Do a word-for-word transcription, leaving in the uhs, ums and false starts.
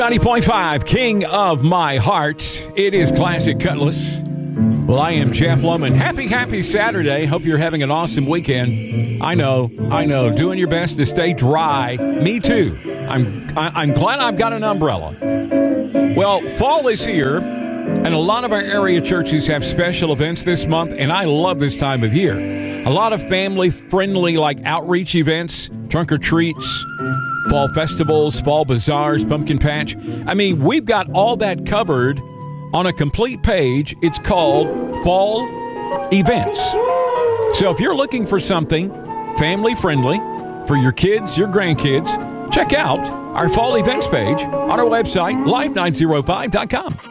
ninety point five, King of My Heart. It is Classic Cutlass. Well, I am Jeff Loman. Happy, happy Saturday. Hope you're having an awesome weekend. I know, I know. Doing your best to stay dry. Me too. I'm, I, I'm glad I've got an umbrella. Well, fall is here, and a lot of our area churches have special events this month, and I love this time of year. A lot of family-friendly, like, outreach events, trunk or treats, fall festivals, fall bazaars, pumpkin patch. I mean, we've got all that covered on a complete page. It's called Fall Events. So if you're looking for something family-friendly for your kids, your grandkids, check out our Fall Events page on our website, life nine oh five dot com.